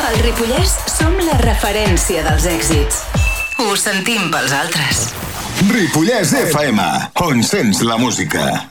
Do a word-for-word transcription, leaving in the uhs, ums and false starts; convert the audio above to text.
Al Ripollès som la referència dels èxits. Ho sentim pels altres. Ripollès F M, on sents la música.